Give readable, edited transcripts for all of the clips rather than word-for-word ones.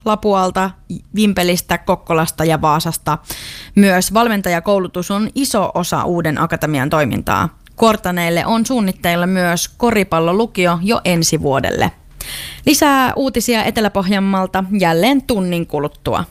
Lapualta, Vimpelistä, Kokkolasta ja Vaasasta. Myös valmentajakoulutus on iso osa uuden akatemian toimintaa. Kortaneille on suunnitteilla myös koripallolukio jo ensi vuodelle. Lisää uutisia Etelä-Pohjanmaalta jälleen tunnin kuluttua.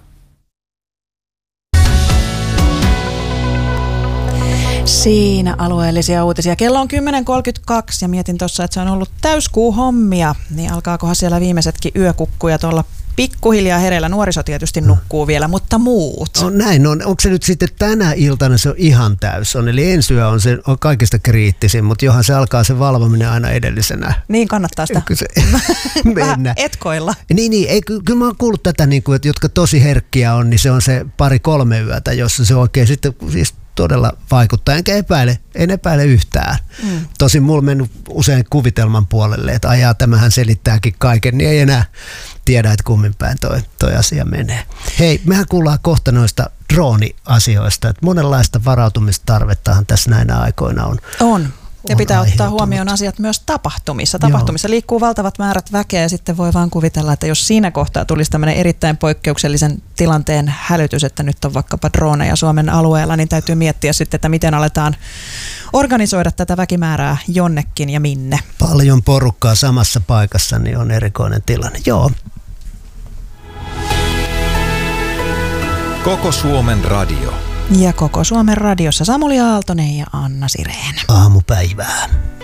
Siinä alueellisia uutisia. Kello on 10.32 ja mietin tuossa, että se on ollut täyskuu hommia. Niin alkaakohan siellä viimeisetkin yökukkujat olla pikkuhiljaa hereillä. Nuoriso tietysti nukkuu vielä, mutta muut. No näin on. Onko se nyt sitten tänä iltana se on ihan täys on? Eli ensi yö on kaikista kriittisin, mutta johan se alkaa se valvominen aina edellisenä. Niin kannattaa sitä mennä. Etkoilla. Niin ei, kyllä mä oon kuullut tätä, niin kuin, että jotka tosi herkkiä on, niin se on se 2-3 yötä, jossa se oikein sitten siis todella vaikuttaa, enkä en epäile yhtään. Tosin mulla mennyt usein kuvitelman puolelle, että ajaa tämähän selittääkin kaiken, niin ei enää tiedä, että kummin päin toi asia menee. Hei, mehän kuullaan kohta noista drooni-asioista, että monenlaista varautumistarvettahan tässä näinä aikoina on. Ja pitää ottaa huomioon asiat myös tapahtumissa. Tapahtumissa liikkuu valtavat määrät väkeä ja sitten voi vaan kuvitella, että jos siinä kohtaa tulisi tämmöinen erittäin poikkeuksellisen tilanteen hälytys, että nyt on vaikkapa droneja Suomen alueella, niin täytyy miettiä sitten, että miten aletaan organisoida tätä väkimäärää jonnekin ja minne. Paljon porukkaa samassa paikassa, niin on erikoinen tilanne. Joo. Koko Suomen radio. Ja Koko Suomen radiossa Samuli Aaltonen ja Anna Sireen. Aamupäivää.